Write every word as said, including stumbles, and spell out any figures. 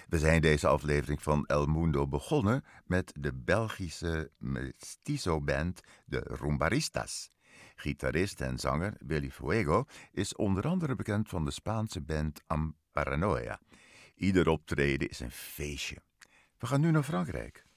We zijn deze aflevering van El Mundo begonnen met de Belgische mestizo-band de Rumbaristas. Gitarist en zanger Willy Fuego is onder andere bekend van de Spaanse band Am Paranoia. Ieder optreden is een feestje. We gaan nu naar Frankrijk.